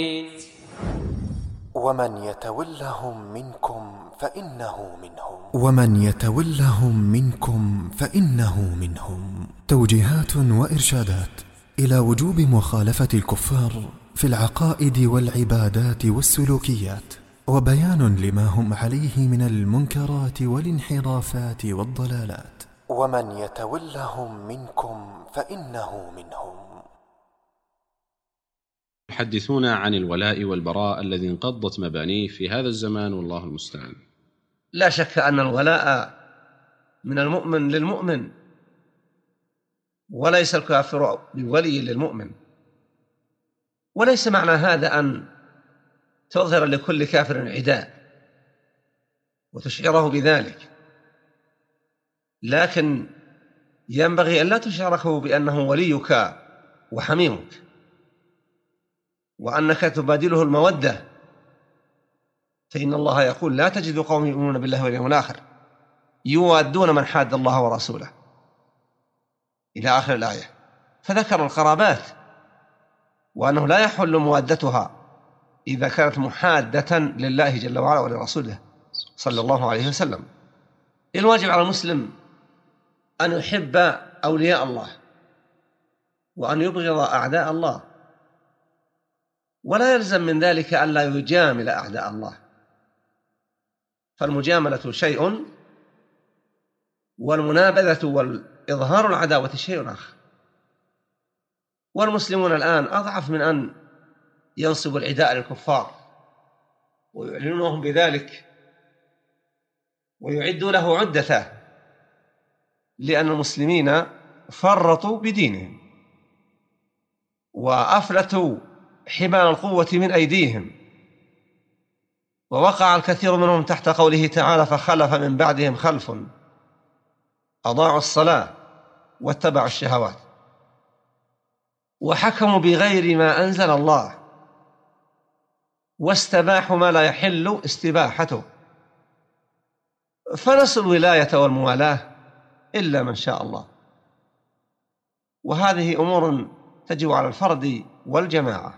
ومن يتولهم منكم فإنه منهم. ومن يتولهم منكم فإنه منهم. توجيهات وإرشادات إلى وجوب مخالفة الكفار في العقائد والعبادات والسلوكيات، وبيان لما هم عليه من المنكرات والانحرافات والضلالات. ومن يتولهم منكم فإنه منهم. يحدثون عن الولاء والبراء الذي انقضت مبانيه في هذا الزمان، والله المستعان. لا شك أن الولاء من المؤمن للمؤمن، وليس الكافر بولي للمؤمن. وليس معنى هذا أن تظهر لكل كافر عداء وتشعره بذلك، لكن ينبغي أن لا تشعره بأنه وليك وحميمك، وأنك تبادله المودة، فإن الله يقول: لا تجد قوم يؤمنون بالله واليوم الآخر يوادون من حاد الله ورسوله، إلى آخر الآية. فذكر القرابات وأنه لا يحل موادتها إذا كانت محادة لله جل وعلا ولرسوله صلى الله عليه وسلم. الواجب على المسلم أن يحب أولياء الله وأن يبغض أعداء الله، ولا يلزم من ذلك أن لا يجامل أعداء الله، فالمجاملة شيء والمنابذة والإظهار العداوة شيء آخر. والمسلمون الآن أضعف من أن ينصبوا العداء للكفار ويعلنونهم بذلك ويعدوا له عدته، لأن المسلمين فرطوا بدينهم وأفلتوا حبال القوة من أيديهم، ووقع الكثير منهم تحت قوله تعالى: فخلف من بعدهم خلف أضاعوا الصلاة واتبعوا الشهوات وحكموا بغير ما أنزل الله واستباحوا ما لا يحل استباحته، فنسوا الولاية والموالاة إلا من شاء الله. وهذه أمور تجب على الفرد والجماعة،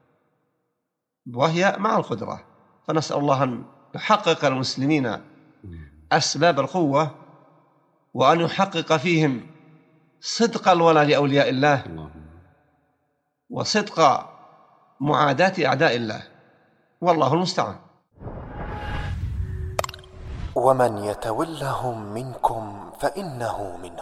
وهي مع القدرة. فنسأل الله أن يحقق المسلمين أسباب القوة، وأن يحقق فيهم صدق الولاء لأولياء الله وصدق معاداة أعداء الله، والله المستعان. ومن يتولهم منكم فإنه منهم.